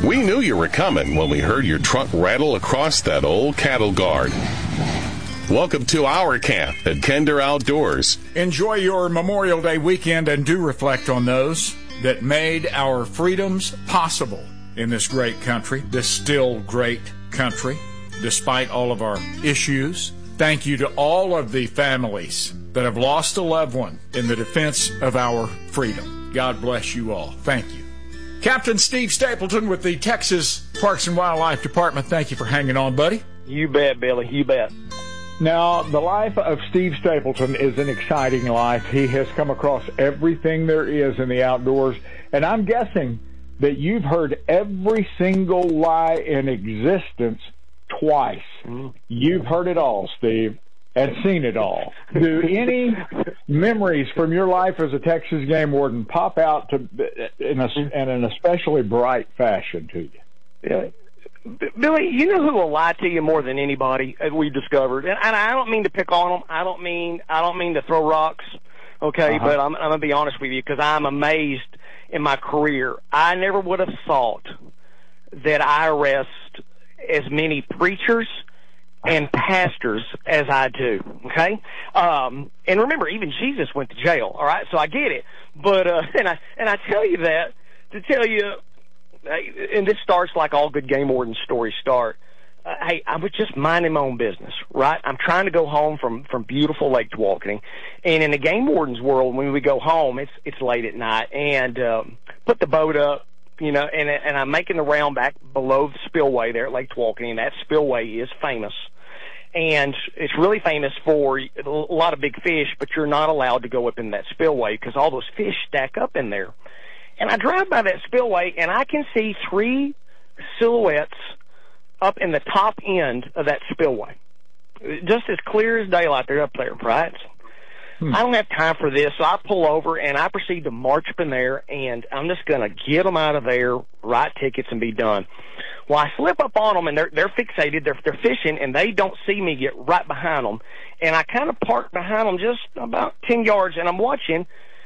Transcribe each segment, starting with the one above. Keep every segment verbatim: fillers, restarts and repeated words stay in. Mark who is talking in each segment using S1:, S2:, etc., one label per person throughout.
S1: We knew you were coming when we heard your truck rattle across that old cattle guard. Welcome to our camp at Kinder Outdoors.
S2: Enjoy your Memorial Day weekend and do reflect on those that made our freedoms possible in this great country, this still great country, despite all of our issues. Thank you to all of the families that have lost a loved one in the defense of our freedom. God bless you all. Thank you. Captain Steve Stapleton with the Texas Parks and Wildlife Department, thank you for hanging on, buddy.
S3: You bet, Billy. You bet.
S4: Now, the life of Steve Stapleton is an exciting life. He has come across everything there is in the outdoors, and I'm guessing that you've heard every single lie in existence twice. Mm-hmm. You've heard it all, Steve, and seen it all. Do any memories from your life as a Texas game warden pop out to in, a, in an especially bright fashion to you?
S3: Yeah. Billy, you know who will lie to you more than anybody, as we discovered, and, and I don't mean to pick on them. I don't mean I don't mean to throw rocks, okay? Uh-huh. But I'm, I'm gonna be honest with you because I'm amazed in my career. I never would have thought that I arrest as many preachers and pastors as I do, okay? Um, and remember, even Jesus went to jail, all right? So I get it. But, uh, and I, and I tell you that to tell you, and this starts like all good game warden stories start. Uh, hey, I was just minding my own business, right? I'm trying to go home from, from beautiful Lake Tawakoni. And in the game warden's world, when we go home, it's, it's late at night and, um, put the boat up, you know, and and I'm making the round back below the spillway there at Lake Tawakoni, and that spillway is famous. And it's really famous for a lot of big fish, but you're not allowed to go up in that spillway because all those fish stack up in there. And I drive by that spillway, and I can see three silhouettes up in the top end of that spillway. Just as clear as daylight, they're up there, right? Hmm. I don't have time for this, so I pull over, and I proceed to march up in there, and I'm just going to get them out of there, write tickets, and be done. Well, I slip up on them, and they're, they're fixated. They're, they're fishing, and they don't see me get right behind them. And I kind of park behind them just about ten yards, and I'm watching,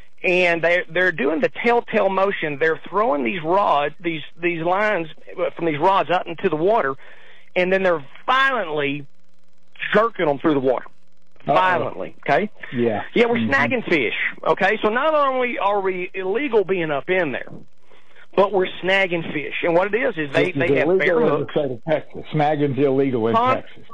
S3: and they're, they're doing the telltale motion. They're throwing these rods, these, these lines from these rods out into the water, and then they're violently jerking them through the water. Violently, okay?
S4: Yeah.
S3: Yeah, we're
S4: mm-hmm.
S3: snagging fish, okay? So not only are we illegal being up in there, but we're snagging fish. And what it is is they, they have bare hooks.
S4: In the state of Texas. Snagging's illegal in huh? Texas.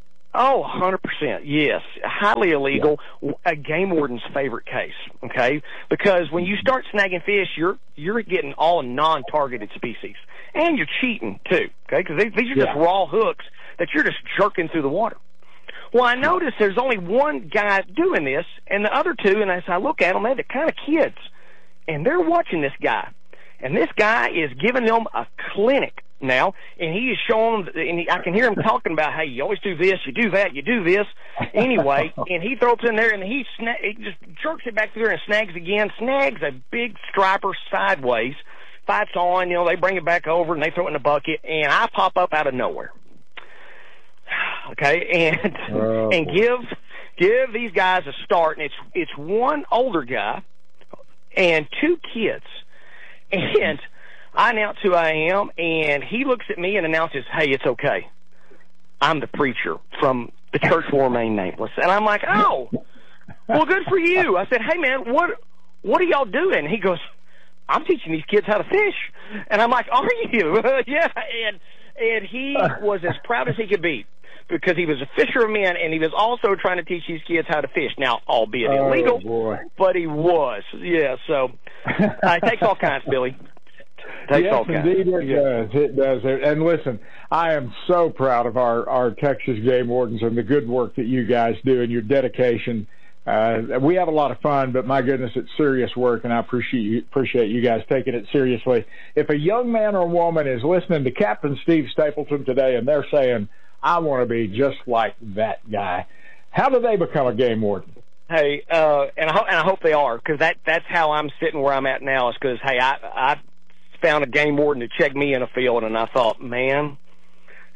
S3: Oh, one hundred percent, yes. Highly illegal. Yeah. A game warden's favorite case, okay? Because when you start snagging fish, you're you're getting all non-targeted species. And you're cheating, too, okay? Because these are just yeah. raw hooks that you're just jerking through the water. Well, I notice there's only one guy doing this, and the other two, and as I look at them, they're kind of kids. And they're watching this guy. And this guy is giving them a clinic now, and he is showing them, and he, I can hear him talking about, hey, you always do this, you do that, you do this. Anyway, and he throws it in there, and he, sna- he just jerks it back through there and snags again, snags a big striper sideways, fights on, you know, they bring it back over, and they throw it in a bucket, and I pop up out of nowhere. Okay, and oh. and give give these guys a start, and it's it's one older guy and two kids, and I announce who I am, and he looks at me and announces, "Hey, it's okay. I'm the preacher from the church will remain nameless," and I'm like, "Oh, well, good for you." I said, "Hey, man, what what are y'all doing?" He goes, "I'm teaching these kids how to fish," and I'm like, "Are you?" Yeah, and and he was as proud as he could be. Because he was a fisherman, and he was also trying to teach these kids how to fish. Now, albeit
S4: oh,
S3: illegal,
S4: boy.
S3: but he was. Yeah, so uh, it takes all kinds, Billy. It takes
S4: yes,
S3: all kinds.
S4: indeed it
S3: yeah.
S4: does. It does. And listen, I am so proud of our, our Texas game wardens and the good work that you guys do and your dedication. Uh, we have a lot of fun, but my goodness, it's serious work, and I appreciate you, appreciate you guys taking it seriously. If a young man or woman is listening to Captain Steve Stapleton today and they're saying, I want to be just like that guy, how do they become a game warden?
S3: Hey, uh, and I hope and I hope they are, because that that's how I'm sitting where I'm at now. Is because hey, I I found a game warden to check me in a field, and I thought, man,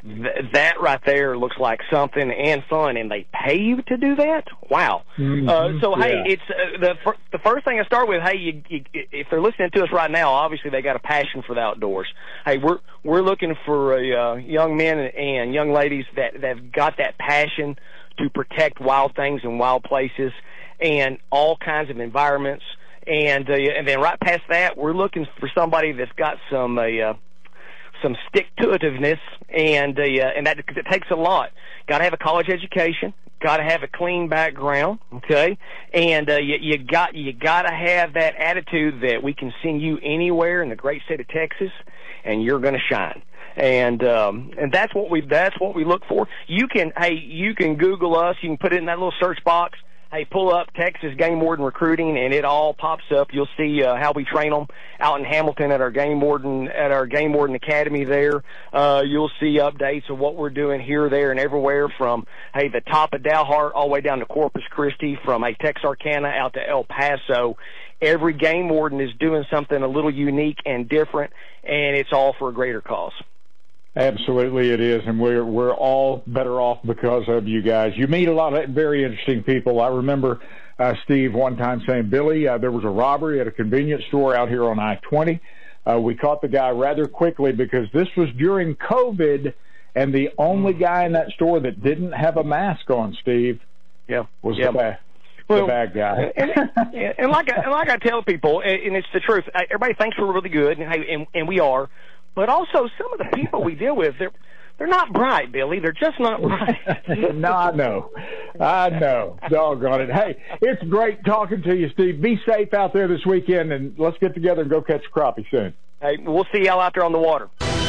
S3: th- that right there looks like something and fun, and they pay you to do that? Wow.
S4: Mm-hmm.
S3: Uh, so,
S4: yeah.
S3: hey, it's uh, the fir- the first thing I start with, hey, you, you, if they're listening to us right now, obviously they got a passion for the outdoors. Hey, we're we're looking for uh, young men and young ladies that, that have got that passion to protect wild things and wild places and all kinds of environments. And uh, and then right past that, we're looking for somebody that's got some uh, uh, some stick-to-itiveness, and uh, and that it takes a lot. Got to have a college education. Got to have a clean background. Okay, and uh, you, you got you got to have that attitude that we can send you anywhere in the great state of Texas, and you're going to shine. And um, and that's what we that's what we look for. You can hey you can Google us. You can put it in that little search box. Hey, pull up Texas Game Warden Recruiting, and it all pops up. You'll see uh, how we train them out in Hamilton at our Game Warden at our Game Warden Academy there. Uh, you'll see updates of what we're doing here, there, and everywhere from, hey, the top of Dalhart all the way down to Corpus Christi, from, hey, Texarkana out to El Paso. Every Game Warden is doing something a little unique and different, and it's all for a greater cause.
S4: Absolutely, it is, and we're we're all better off because of you guys. You meet a lot of very interesting people. I remember uh, Steve one time saying, "Billy, uh, there was a robbery at a convenience store out here on I twenty. Uh, we caught the guy rather quickly because this was during COVID, and the only guy in that store that didn't have a mask on, Steve,
S3: yeah,
S4: was
S3: yeah.
S4: the bad,
S3: well,
S4: the bad guy."
S3: and, and like I, and like I tell people, and it's the truth. Everybody thinks we're really good, and and, and we are. But also, some of the people we deal with, they're they're not bright, Billy. They're just not bright.
S4: No, I know. I know. Doggone it. Hey, it's great talking to you, Steve. Be safe out there this weekend, and let's get together and go catch a crappie soon.
S3: Hey, we'll see y'all out there on the water.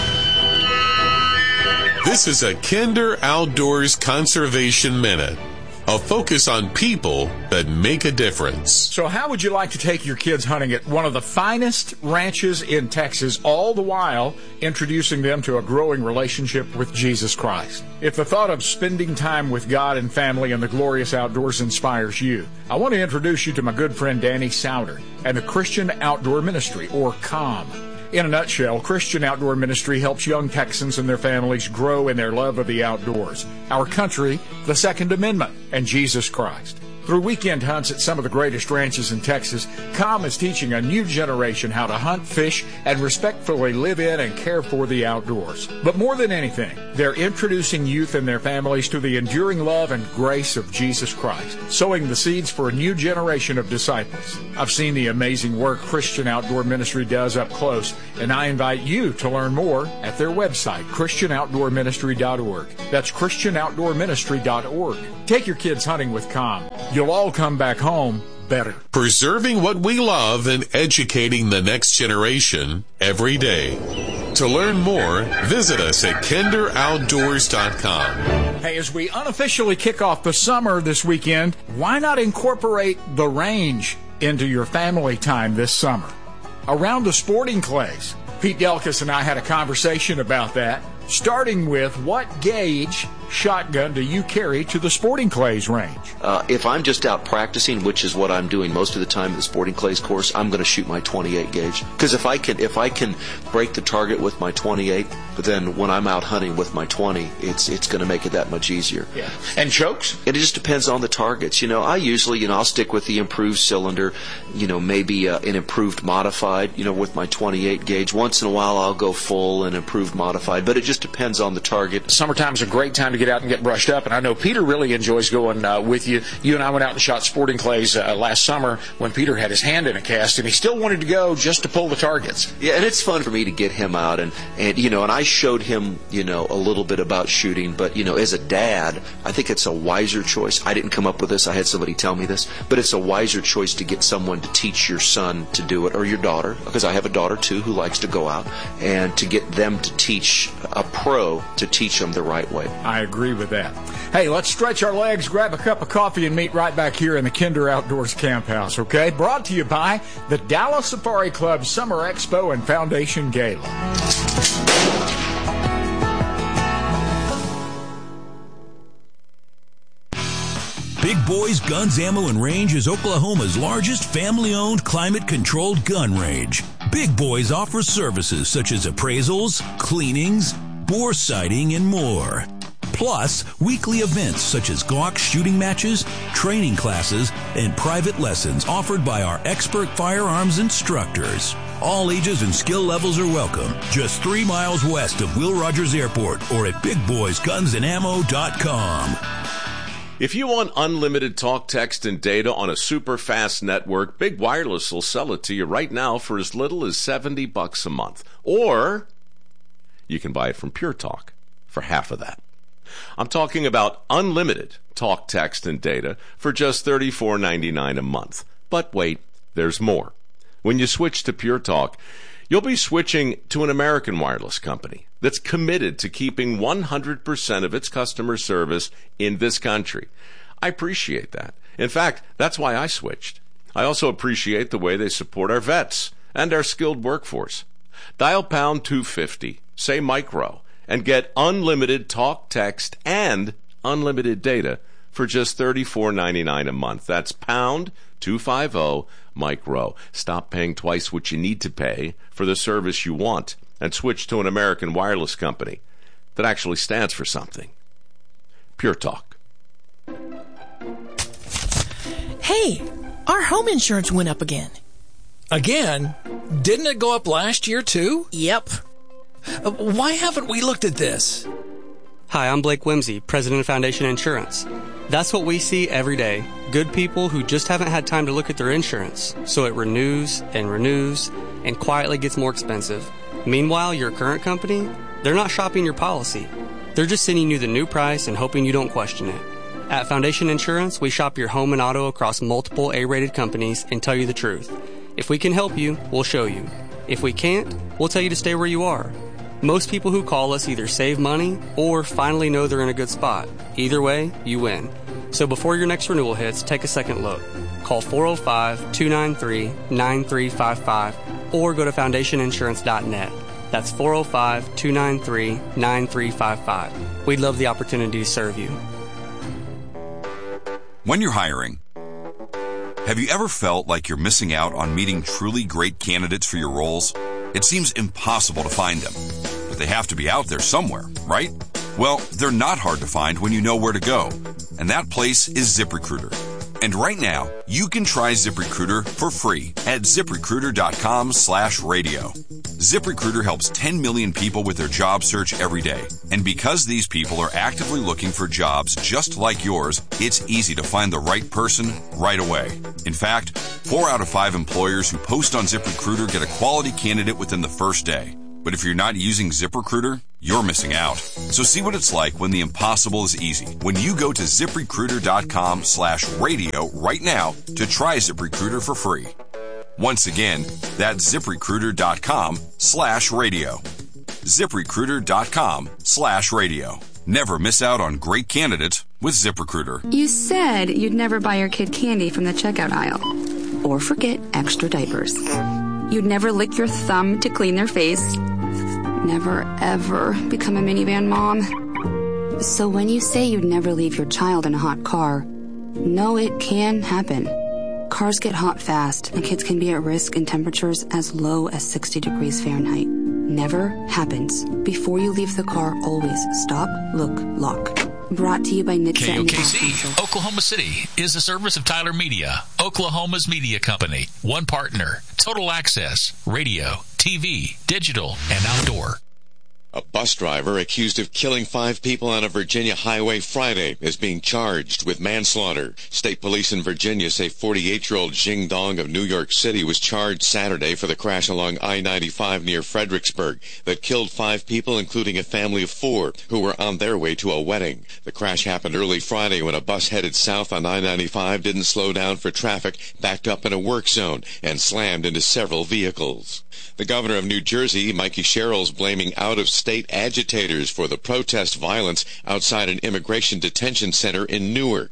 S1: This is a Kinder Outdoors Conservation Minute. A focus on people that make a difference.
S2: So how would you like to take your kids hunting at one of the finest ranches in Texas, all the while introducing them to a growing relationship with Jesus Christ? If the thought of spending time with God and family in the glorious outdoors inspires you, I want to introduce you to my good friend Danny Souter and the Christian Outdoor Ministry, or C O M. In a nutshell, Christian Outdoor Ministry helps young Texans and their families grow in their love of the outdoors, our country, the Second Amendment, and Jesus Christ. Through weekend hunts at some of the greatest ranches in Texas, C O M is teaching a new generation how to hunt, fish, and respectfully live in and care for the outdoors. But more than anything, they're introducing youth and their families to the enduring love and grace of Jesus Christ, sowing the seeds for a new generation of disciples. I've seen the amazing work Christian Outdoor Ministry does up close, and I invite you to learn more at their website, Christian Outdoor Ministry dot org. That's Christian Outdoor Ministry dot org. Take your kids hunting with C O M. You'll all come back home better.
S1: Preserving what we love and educating the next generation every day. To learn more, visit us at Kinder Outdoors dot com.
S2: Hey, as we unofficially kick off the summer this weekend, why not incorporate the range into your family time this summer? Around the sporting clays, Pete Delkus and I had a conversation about that, starting with what gauge shotgun do you carry to the sporting clays range?
S5: Uh, if I'm just out practicing, which is what I'm doing most of the time at the sporting clays course, I'm going to shoot my twenty-eight gauge. Because if I can, if I can break the target with my twenty-eight, then when I'm out hunting with my twenty, it's it's going to make it that much easier.
S2: Yeah. And chokes?
S5: It just depends on the targets. You know, I usually, you know, I'll stick with the improved cylinder. You know, maybe uh, an improved modified. You know, with my twenty-eight gauge. Once in a while, I'll go full and improved modified. But it just depends on the target.
S2: Summertime's a great time to get out and get brushed up, and I know Peter really enjoys going uh, with you. You and I went out and shot sporting clays uh, last summer when Peter had his hand in a cast, and he still wanted to go just to pull the targets.
S5: Yeah, and it's fun for me to get him out, and, and you know, and I showed him, you know, a little bit about shooting, but, you know, as a dad, I think it's a wiser choice. I didn't come up with this. I had somebody tell me this, but it's a wiser choice to get someone to teach your son to do it, or your daughter, because I have a daughter, too, who likes to go out, and to get them to teach a pro to teach them the right way.
S2: I agree with that. Hey, let's stretch our legs, grab a cup of coffee, and meet right back here in the Kinder Outdoors Camp House, okay? Brought to you by the Dallas Safari Club Summer Expo and Foundation Gala.
S6: Big Boys Guns, Ammo, and Range is Oklahoma's largest family-owned, climate-controlled gun range. Big Boys offers services such as appraisals, cleanings, boar sighting, and more. Plus, weekly events such as Glock shooting matches, training classes, and private lessons offered by our expert firearms instructors. All ages and skill levels are welcome. Just three miles west of Will Rogers Airport or at big boys guns and ammo dot com.
S7: If you want unlimited talk, text, and data on a super fast network, Big Wireless will sell it to you right now for as little as seventy bucks a month. Or you can buy it from Pure Talk for half of that. I'm talking about unlimited talk, text, and data for just thirty-four ninety-nine a month. But wait, there's more. When you switch to Pure Talk, you'll be switching to an American wireless company that's committed to keeping one hundred percent of its customer service in this country. I appreciate that. In fact, that's why I switched. I also appreciate the way they support our vets and our skilled workforce. Dial pound two fifty, say micro, and get unlimited talk, text, and unlimited data for just thirty-four ninety-nine a month. That's pound two fifty micro. Stop paying twice what you need to pay for the service you want and switch to an American wireless company that actually stands for something. Pure Talk.
S8: Hey, our home insurance went up again.
S9: Again? Didn't it go up last year too?
S8: Yep.
S9: Uh, why haven't we looked at this?
S10: Hi, I'm Blake Whimsy, president of Foundation Insurance. That's what we see every day. Good people who just haven't had time to look at their insurance. So it renews and renews and quietly gets more expensive. Meanwhile, your current company, they're not shopping your policy. They're just sending you the new price and hoping you don't question it. At Foundation Insurance, we shop your home and auto across multiple A-rated companies and tell you the truth. If we can help you, we'll show you. If we can't, we'll tell you to stay where you are. Most people who call us either save money or finally know they're in a good spot. Either way, you win. So before your next renewal hits, take a second look. Call four oh five, two nine three, nine three five five or go to foundation insurance dot net. That's four oh five, two nine three, nine three five five. We'd love the opportunity to serve you.
S11: When you're hiring, have you ever felt like you're missing out on meeting truly great candidates for your roles? It seems impossible to find them, but they have to be out there somewhere, right? Well, they're not hard to find when you know where to go, and that place is ZipRecruiter. And right now, you can try ZipRecruiter for free at ZipRecruiter.com slash radio. ZipRecruiter helps ten million people with their job search every day. And because these people are actively looking for jobs just like yours, it's easy to find the right person right away. In fact, four out of five employers who post on ZipRecruiter get a quality candidate within the first day. But if you're not using ZipRecruiter, you're missing out. So see what it's like when the impossible is easy. When you go to ZipRecruiter.com slash radio right now to try ZipRecruiter for free. Once again, that's ZipRecruiter.com slash radio. ZipRecruiter.com slash radio. Never miss out on great candidates with ZipRecruiter.
S12: You said you'd never buy your kid candy from the checkout aisle. Or forget extra diapers. You'd never lick your thumb to clean their face. Never, ever become a minivan mom. So when you say you'd never leave your child in a hot car, know it can happen. Cars get hot fast, and kids can be at risk in temperatures as low as sixty degrees Fahrenheit. Never happens. Before you leave the car, always stop, look, lock. Brought to you by N H T S A
S13: K O
S12: and
S13: K C,
S12: Council.
S13: Oklahoma City, is a service of Tyler Media, Oklahoma's media company. One partner, total access, radio, T V, digital, and outdoor.
S14: A bus driver accused of killing five people on a Virginia highway Friday is being charged with manslaughter. State police in Virginia say forty-eight-year-old Jing Dong of New York City was charged Saturday for the crash along I ninety-five near Fredericksburg that killed five people, including a family of four who were on their way to a wedding. The crash happened early Friday when a bus headed south on I ninety-five didn't slow down for traffic, backed up in a work zone, and slammed into several vehicles. The governor of New Jersey, Mikey Sherrill's blaming out-of-state agitators for the protest violence outside an immigration detention center in Newark.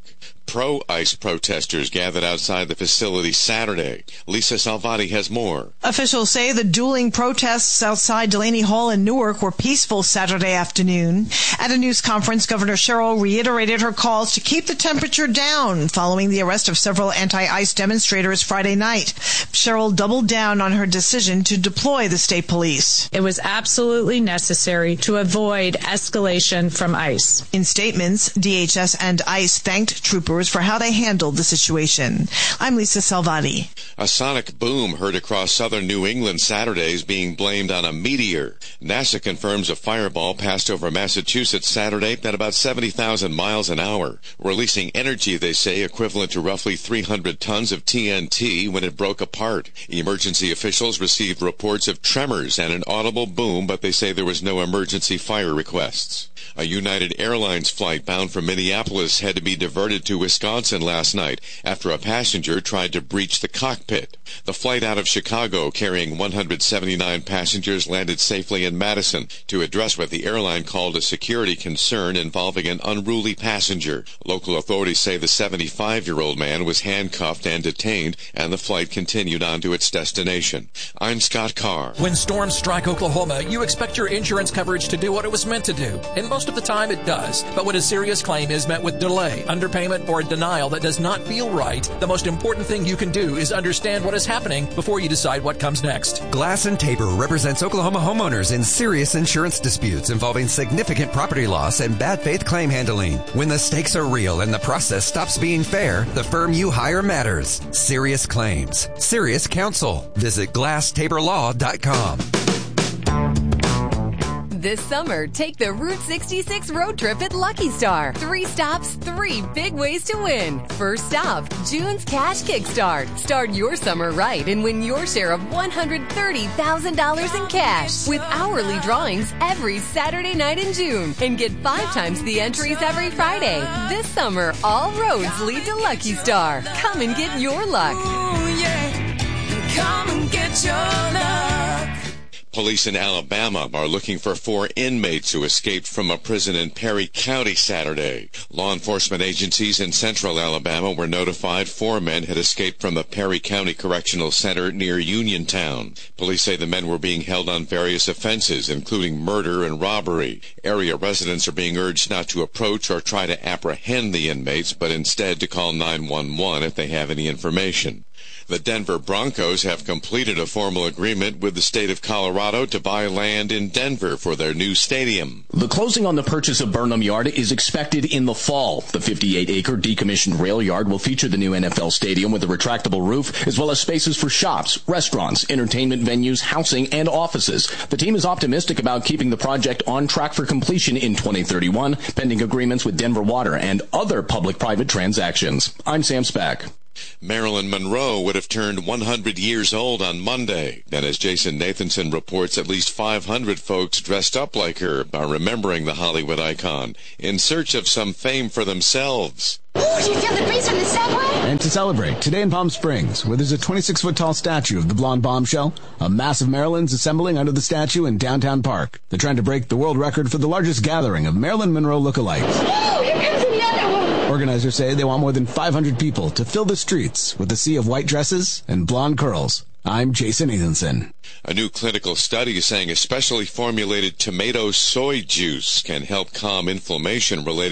S14: Pro-ICE protesters gathered outside the facility Saturday. Lisa Salvati has more.
S15: Officials say the dueling protests outside Delaney Hall in Newark were peaceful Saturday afternoon. At a news conference, Governor Sherrill reiterated her calls to keep the temperature down following the arrest of several anti-ICE demonstrators Friday night. Sherrill doubled down on her decision to deploy the state police.
S16: It was absolutely necessary to avoid escalation from ICE.
S15: In statements, D H S and ICE thanked troopers for how they handled the situation. I'm Lisa Salvati.
S14: A sonic boom heard across southern New England Saturday is being blamed on a meteor. NASA confirms a fireball passed over Massachusetts Saturday at about seventy thousand miles an hour, releasing energy, they say, equivalent to roughly three hundred tons of T N T when it broke apart. Emergency officials received reports of tremors and an audible boom, but they say there was no emergency fire requests. A United Airlines flight bound from Minneapolis had to be diverted to Wisconsin last night after a passenger tried to breach the cockpit. The flight out of Chicago carrying one hundred seventy-nine passengers landed safely in Madison to address what the airline called a security concern involving an unruly passenger. Local authorities say the seventy-five-year-old man was handcuffed and detained, and the flight continued on to its destination. I'm Scott Carr.
S9: When storms strike Oklahoma, you expect your insurance coverage to do what it was meant to do, and most of the time it does. But when a serious claim is met with delay, underpayment, or a denial that does not feel right, the most important thing you can do is understand what is happening before you decide what comes next.
S17: Glass and Tabor represents Oklahoma homeowners in serious insurance disputes involving significant property loss and bad faith claim handling. When the stakes are real and the process stops being fair, the firm you hire matters. Serious Claims. Serious Counsel. Visit glass tabor law dot com.
S18: This summer, take the Route sixty-six road trip at Lucky Star. Three stops, three big ways to win. First stop, June's Cash Kickstart. Start your summer right and win your share of one hundred thirty thousand dollars in cash with hourly drawings every Saturday night in June. And get five times the entries every Friday. This summer, all roads lead to Lucky Star. Come and get your luck.
S19: Ooh, yeah. Come and get your luck.
S14: Police in Alabama are looking for four inmates who escaped from a prison in Perry County Saturday. Law enforcement agencies in central Alabama were notified four men had escaped from the Perry County Correctional Center near Uniontown. Police say the men were being held on various offenses, including murder and robbery. Area residents are being urged not to approach or try to apprehend the inmates, but instead to call nine one one if they have any information. The Denver Broncos have completed a formal agreement with the state of Colorado to buy land in Denver for their new stadium.
S20: The closing on the purchase of Burnham Yard is expected in the fall. The fifty-eight acre decommissioned rail yard will feature the new N F L stadium with a retractable roof, as well as spaces for shops, restaurants, entertainment venues, housing, and offices. The team is optimistic about keeping the project on track for completion in twenty thirty-one, pending agreements with Denver Water and other public-private transactions. I'm Sam Spack.
S14: Marilyn Monroe would have turned one hundred years old on Monday. And as Jason Nathanson reports, at least five hundred folks dressed up like her are remembering the Hollywood icon in search of some fame for themselves.
S19: Ooh, you feel the breeze from the subway?
S21: And to celebrate, today in Palm Springs, where there's a twenty-six foot tall statue of the blonde bombshell, a mass of Marilyns assembling under the statue in downtown Park. They're trying to break the world record for the largest gathering of Marilyn Monroe lookalikes.
S19: Oh, here comes another one!
S21: Organizers say they want more than five hundred people to fill the streets with a sea of white dresses and blonde curls. I'm Jason Nathanson.
S14: A new clinical study is saying a specially formulated tomato soy juice can help calm inflammation related